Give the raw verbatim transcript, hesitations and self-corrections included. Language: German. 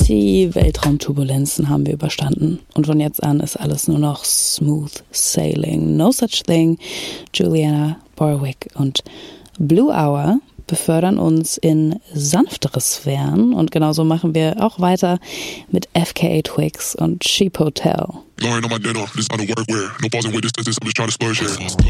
Die Weltraumturbulenzen haben wir überstanden und von jetzt an ist alles nur noch smooth sailing. No such thing. Juliana Barwick und Blue Hour befördern uns in sanftere Sphären und genauso machen wir auch weiter mit F K A Twigs und Sheep Hotel. Going on my dinner, this out of work wear. No pausing with this, this, I'm just trying to splurge here.